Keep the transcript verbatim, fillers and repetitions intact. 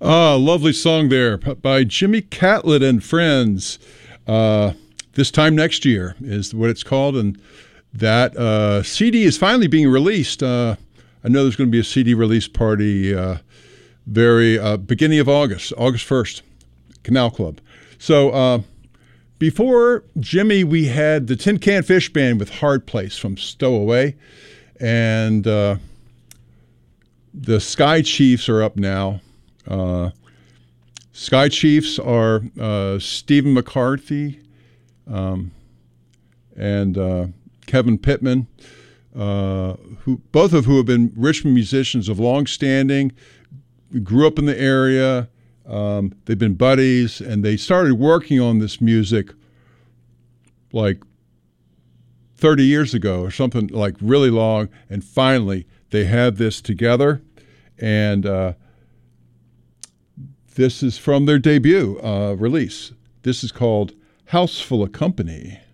Ah, lovely song there by Jimmy Catlett and Friends. Uh, this time next year is what it's called, and that uh, C D is finally being released. Uh, I know there's going to be a C D release party uh, very uh, beginning of August, August first, Canal Club. So uh, before Jimmy, we had the Tin Can Fish Band with Hard Place from Stowaway, and uh, the Sky Chiefs are up now. Uh, Sky Chiefs are uh, Stephen McCarthy um, and uh, Kevin Pittman, uh, who both of who have been Richmond musicians of long standing, grew up in the area. Um, they've been buddies, and they started working on this music like thirty years ago or something, like really long, and finally they had this together. And uh, this is from their debut uh, release. This is called House Full of Company.